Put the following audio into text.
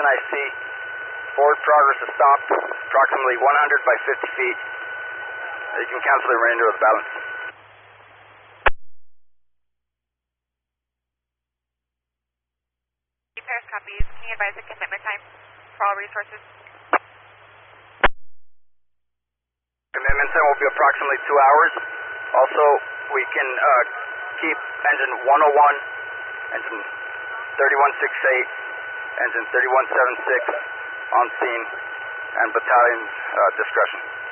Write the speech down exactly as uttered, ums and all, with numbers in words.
I see. Forward progress is stopped, approximately one hundred by fifty feet. You can cancel the remainder of the balance. Paris copies. Can you advise the commitment time for all resources? Commitment time will be approximately two hours. Also, we can uh, keep engine one oh one, engine thirty-one sixty-eight, engine thirty-one seventy-six on scene, and battalion's uh, discretion.